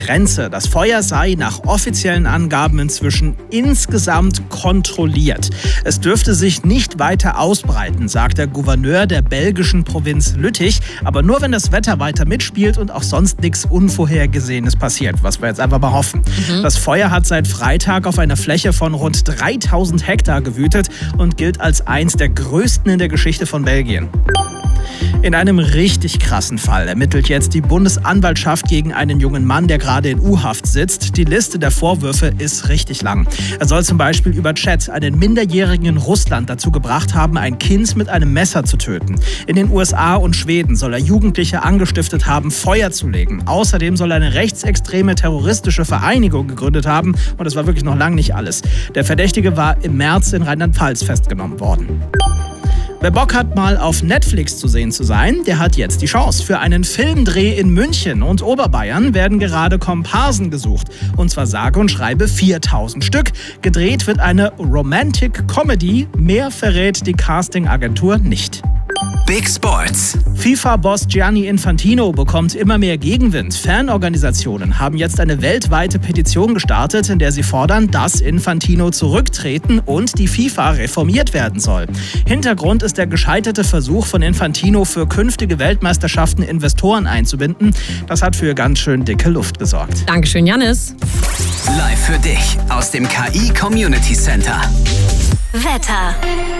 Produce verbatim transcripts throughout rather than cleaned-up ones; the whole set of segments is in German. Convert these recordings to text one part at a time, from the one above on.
Grenze. Das Feuer sei nach offiziellen Angaben inzwischen insgesamt kontrolliert. Es dürfte sich nicht weiter ausbreiten, sagt der Gouverneur der belgischen Provinz Lüttich. Aber nur, wenn das Wetter weiter mitspielt und auch sonst nichts Unvorhergesehenes passiert, was wir jetzt einfach mal hoffen. Mhm. Das Feuer hat seit Freitag auf einer Fläche von rund dreitausend Hektar gewütet und gilt als eins der größten in der Geschichte von Belgien. In einem richtig krassen Fall ermittelt jetzt die Bundesanwaltschaft gegen einen jungen Mann, der gerade in U-Haft sitzt. Die Liste der Vorwürfe ist richtig lang. Er soll zum Beispiel über Chat einen Minderjährigen in Russland dazu gebracht haben, ein Kind mit einem Messer zu töten. In den U S A und Schweden soll er Jugendliche angestiftet haben, Feuer zu legen. Außerdem soll er eine rechtsextreme terroristische Vereinigung gegründet haben. Und das war wirklich noch lange nicht alles. Der Verdächtige war im März in Rheinland-Pfalz festgenommen worden. Wer Bock hat, mal auf Netflix zu sehen zu sein, der hat jetzt die Chance. Für einen Filmdreh in München und Oberbayern werden gerade Komparsen gesucht. Und zwar sage und schreibe viertausend Stück. Gedreht wird eine Romantic Comedy. Mehr verrät die Castingagentur nicht. Big Sports. FIFA-Boss Gianni Infantino bekommt immer mehr Gegenwind. Fanorganisationen haben jetzt eine weltweite Petition gestartet, in der sie fordern, dass Infantino zurücktreten und die FIFA reformiert werden soll. Hintergrund ist der gescheiterte Versuch von Infantino, für künftige Weltmeisterschaften Investoren einzubinden. Das hat für ganz schön dicke Luft gesorgt. Dankeschön, Jannis. Live für dich aus dem K I Community Center. Wetter.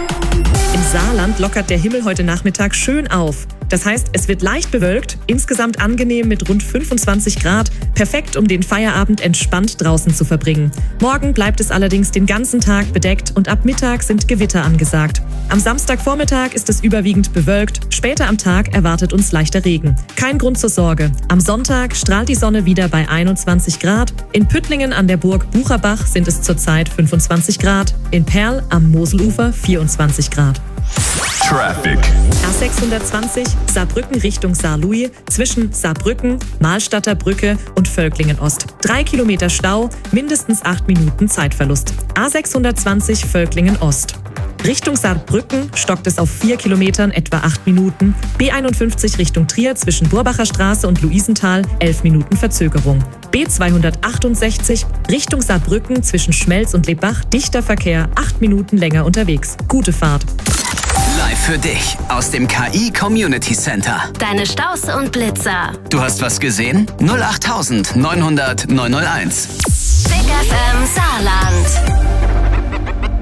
Im Saarland lockert der Himmel heute Nachmittag schön auf. Das heißt, es wird leicht bewölkt, insgesamt angenehm mit rund fünfundzwanzig Grad, perfekt, um den Feierabend entspannt draußen zu verbringen. Morgen bleibt es allerdings den ganzen Tag bedeckt und ab Mittag sind Gewitter angesagt. Am Samstagvormittag ist es überwiegend bewölkt, später am Tag erwartet uns leichter Regen. Kein Grund zur Sorge. Am Sonntag strahlt die Sonne wieder bei einundzwanzig Grad. In Püttlingen an der Burg Bucherbach sind es zurzeit fünfundzwanzig Grad. In Perl am Moselufer vierundzwanzig Grad. Traffic. A sechshundertzwanzig Saarbrücken Richtung Saarlouis zwischen Saarbrücken, Mahlstadter Brücke und Völklingen Ost. Drei Kilometer Stau, mindestens acht Minuten Zeitverlust. A sechshundertzwanzig Völklingen Ost. Richtung Saarbrücken stockt es auf vier Kilometern, etwa acht Minuten. B einundfünfzig Richtung Trier zwischen Burbacher Straße und Luisenthal, elf Minuten Verzögerung. B zweihundertachtundsechzig Richtung Saarbrücken zwischen Schmelz und Lebach, dichter Verkehr, acht Minuten länger unterwegs. Gute Fahrt. Live für dich aus dem K I Community Center. Deine Staus und Blitzer. Du hast was gesehen? null acht neunhundert neunhunderteins. Big F M Saarland.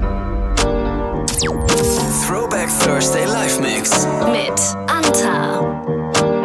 Throwback Thursday Live Mix Mit Anta.